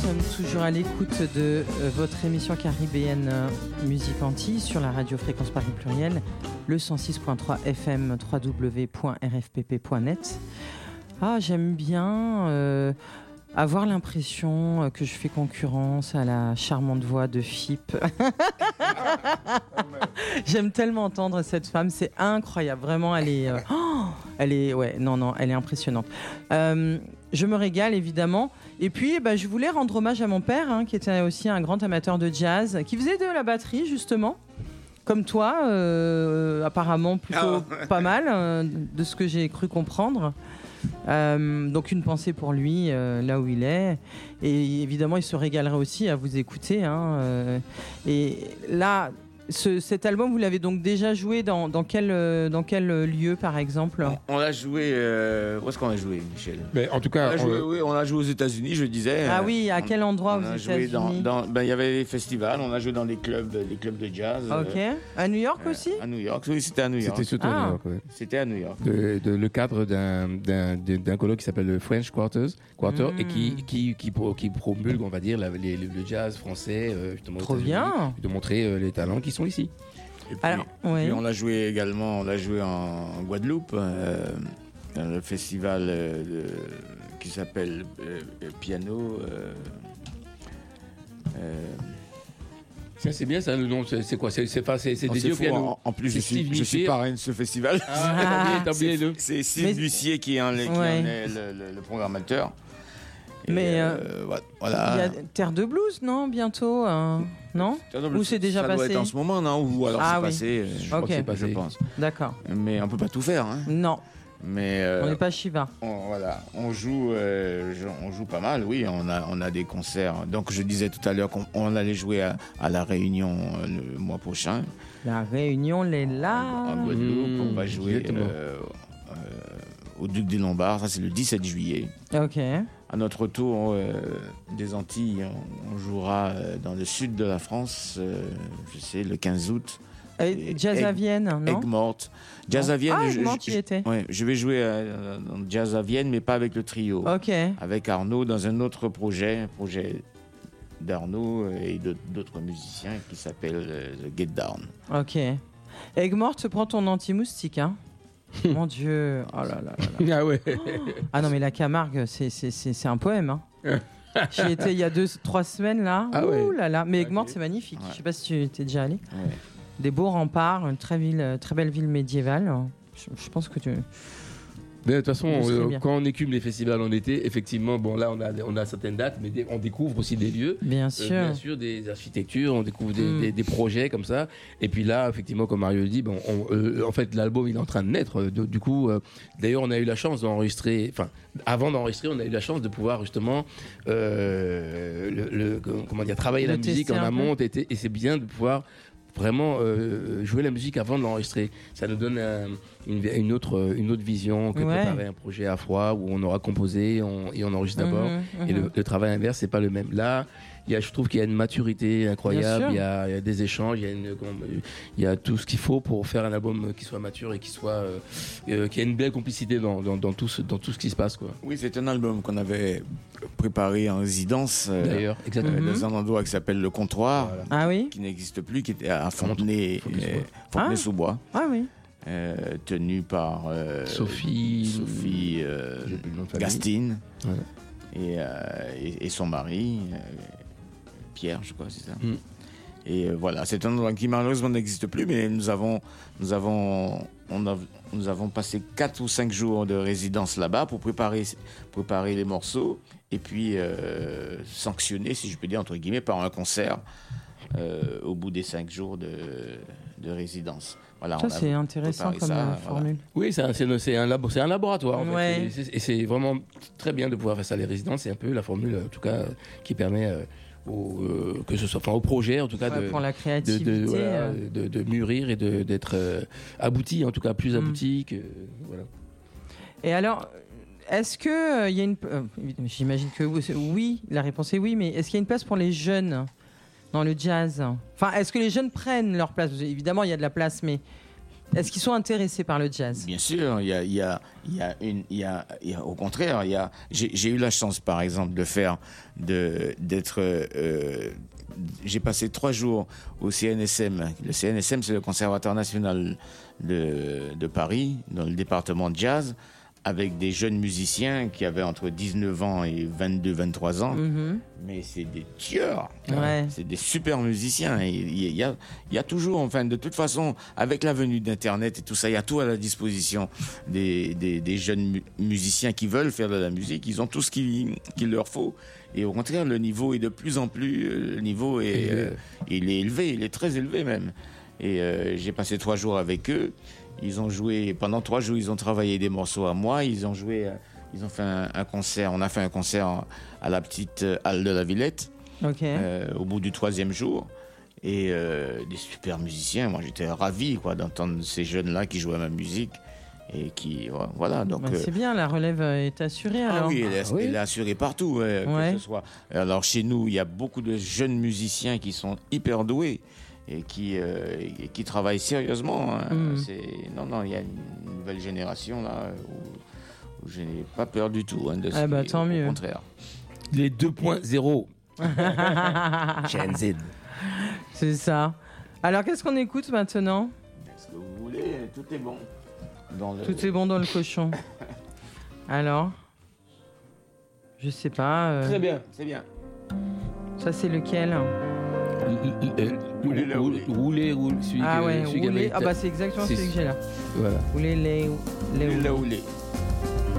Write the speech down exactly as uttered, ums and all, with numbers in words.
sommes toujours à l'écoute de euh, votre émission caribéenne euh, Musique Antilles sur la radio Fréquence Paris Pluriel, le cent six virgule trois F M, w w w point r f p p point net. Ah, j'aime bien euh, avoir l'impression que je fais concurrence à la charmante voix de Fipp. J'aime tellement entendre cette femme, c'est incroyable, vraiment, elle est, euh, oh, elle est, ouais, non, non, elle est impressionnante. Euh, je me régale évidemment, et puis, bah, je voulais rendre hommage à mon père, hein, qui était aussi un grand amateur de jazz, qui faisait de la batterie justement, comme toi, euh, apparemment plutôt oh. pas mal, euh, de ce que j'ai cru comprendre. Euh, donc une pensée pour lui euh, là où il est, et évidemment il se régalerait aussi à vous écouter, hein, euh, et là ce, cet album vous l'avez donc déjà joué dans, dans, quel, euh, dans quel lieu par exemple? On, on l'a joué euh, où est-ce qu'on a joué, Michel? Mais en tout cas on a, joué, on... oui, on a joué aux États-Unis, je disais. Ah oui, à on, quel endroit on aux a joué États-Unis? dans, dans, ben, il y avait les festivals, on a joué dans des clubs, des clubs de jazz. Ok. Euh, à New York euh, aussi? À New York, oui, c'était à New York. C'était surtout ah. à New York, ouais. C'était à New York. De, de, le cadre d'un, d'un, d'un colloque qui s'appelle le French Quarters, Quarter, mmh. et qui, qui, qui, qui, qui promulgue, on va dire, la, les, le jazz français. Euh, Trop bien. De montrer euh, les talents qui sont ici. Et puis, Alors, oui. puis on l'a joué également, on l'a joué en, en Guadeloupe, euh, dans le festival euh, de, qui s'appelle euh, Piano. Euh, euh, Ça, c'est bien ça le nom, c'est, c'est quoi? C'est, c'est, c'est, c'est oh, des c'est yeux fou, piano. En, en plus, c'est je suis, Steve je suis parrain de ce festival. Ah, t'as oublié le. C'est Steve Mais... Lucier qui, est en, qui ouais. en est le, le, le programmateur. Et Mais euh, euh, voilà. Il y a Terre de Blues, non, bientôt, euh, non? Ou c'est déjà ça passé? Ça doit être en ce moment, non? Ou alors ah, c'est oui. passé, je okay. crois que c'est passé, je pense. D'accord. Mais on peut pas tout faire, hein? Non. Mais euh, on n'est pas Shiva. On, voilà, on joue, euh, on joue pas mal, oui. On a, on a des concerts. Donc je disais tout à l'heure qu'on on allait jouer à, à la Réunion euh, le mois prochain. La Réunion, les là. En, en Guadeloupe, mmh, on va jouer euh, euh, au Duc des Lombards. Ça c'est le dix-sept juillet. Ok. À notre retour euh, des Antilles, on, on jouera euh, dans le sud de la France. Euh, je sais, le quinze août. Et Jazz à Vienne, non? Aigues-Mortes. Jazz à Vienne. Ah, je, Aigues-Mortes, je, y était. Ouais, je vais jouer euh, dans Jazz à Vienne, mais pas avec le trio. Ok. Avec Arnaud dans un autre projet, un projet d'Arnaud et de, d'autres musiciens qui s'appelle euh, The Get Down. Ok. Aigues-Mortes, prends ton anti-moustique, hein. Mon Dieu. Oh là là là là. Ah ouais. Ah non, mais la Camargue, c'est, c'est, c'est, c'est un poème, hein. J'y étais il y a deux, trois semaines là. Ah ouais. Ouh là là. Mais Aigues-Mortes, okay. c'est magnifique. Ouais. Je sais pas si tu étais déjà allé. Ouais. Des beaux remparts, une très, ville, très belle ville médiévale. Je, je pense que tu. Mais de toute façon, euh, quand on écume les festivals en été, effectivement, bon là on a, on a certaines dates, mais des, on découvre aussi des lieux. Bien sûr. Euh, bien sûr, des architectures, on découvre des, mm. des, des projets comme ça. Et puis là, effectivement, comme Mario le dit, bon, on, euh, en fait, l'album il est en train de naître. De, du coup, euh, d'ailleurs, on a eu la chance d'enregistrer. Enfin, avant d'enregistrer, on a eu la chance de pouvoir justement, euh, le, le, comment dire, travailler le la musique en amont. Et, et c'est bien de pouvoir vraiment euh, jouer la musique avant de l'enregistrer. Ça nous donne un, une, une, autre, une autre vision que ouais. préparer un projet à froid où on aura composé on, et on enregistre d'abord. Mmh, mmh. Et le, le travail inverse, c'est pas le même. Là, il y a, je trouve qu'il y a une maturité incroyable, il y, a, il y a des échanges, il y a, une, il y a tout ce qu'il faut pour faire un album qui soit mature et qui soit, euh, euh, qui a une belle complicité dans, dans, dans, tout, ce, dans tout ce qui se passe, quoi. Oui, c'est un album qu'on avait préparé en résidence. Euh, D'ailleurs, exactement. Euh, dans un endroit qui s'appelle Le Comptoir, voilà. Ah oui, qui n'existe plus, qui était à Fontenay, Fontenay-sous-Bois. Ah, ah oui. Euh, tenu par euh, Sophie, Sophie euh, Gastine ouais. et, euh, et, et son mari euh, Pierre, je crois, c'est ça. Mm. Et euh, voilà, c'est un endroit qui malheureusement n'existe plus, mais nous avons, nous avons, on a, nous avons passé quatre ou cinq jours de résidence là-bas pour préparer, préparer les morceaux et puis euh, sanctionner, si je peux dire entre guillemets, par un concert euh, au bout des cinq jours de, de résidence. Voilà, ça, c'est intéressant comme ça, formule. Voilà. Oui, c'est un, c'est, c'est, un labo, c'est un laboratoire. En ouais. fait. Et, c'est, et c'est vraiment très bien de pouvoir faire ça, les résidences. C'est un peu la formule, en tout cas, qui permet euh, au, euh, que ce soit, enfin, au projet, en tout cas, ouais, de, pour la créativité, de, de, voilà, euh... de, de mûrir et de, d'être euh, abouti, en tout cas, plus abouti. Mm. Que, voilà. Et alors, est-ce qu'il euh, y a une... Euh, j'imagine que oui, la réponse est oui, mais est-ce qu'il y a une place pour les jeunes dans le jazz? Enfin, est-ce que les jeunes prennent leur place? Évidemment, il y a de la place, mais Est-ce qu'ils sont intéressés par le jazz? Bien sûr, il y a, il y a, il y a une, il y a, il y a, au contraire, il y a, j'ai, j'ai eu la chance, par exemple, de faire, de, d'être, euh, j'ai passé trois jours au C N S M. Le C N S M, c'est le Conservatoire national de, de Paris, dans le département de jazz, avec des jeunes musiciens qui avaient entre dix-neuf ans et vingt-deux, vingt-trois ans. Mm-hmm. Mais c'est des tueurs. Ouais. C'est des super musiciens. Il y, y, a, il y a toujours, enfin, de toute façon, avec la venue d'Internet et tout ça, il y a tout à la disposition des, des, des jeunes mu- musiciens qui veulent faire de la musique. Ils ont tout ce qu'il, qu'il leur faut. Et au contraire, le niveau est de plus en plus, le niveau est, euh, il est élevé, il est très élevé même. Et euh, j'ai passé trois jours avec eux. Ils ont joué, pendant trois jours, ils ont travaillé des morceaux à moi. Ils ont joué, ils ont fait un, un concert. On a fait un concert à la petite halle de la Villette, okay. euh, au bout du troisième jour. Et euh, des super musiciens. Moi, j'étais ravi, quoi, d'entendre ces jeunes-là qui jouaient à ma musique. Et qui, voilà, donc, bah, c'est bien, la relève est assurée alors. Ah oui, elle est, ah oui. elle est assurée partout, ouais, ouais. que ce soit. Alors chez nous, il y a beaucoup de jeunes musiciens qui sont hyper doués. Et qui, euh, et qui travaillent sérieusement. Hein. Mmh. C'est... Non, non, il y a une nouvelle génération là où, où je n'ai pas peur du tout hein, de ce ah bah, qui, tant au mieux. contraire. Les deux point zéro. Gen Z. C'est ça. Alors, qu'est-ce qu'on écoute maintenant? Ce que vous voulez, tout est bon. Dans le... Tout est bon dans le cochon. Alors, je sais pas. Euh... Très bien, c'est bien. Ça, c'est lequel? Rouler, rouler, rouler. Ah ouais, rouler. Ah bah c'est exactement celui que j'ai là. Voilà. Rouler, les, les, les, les.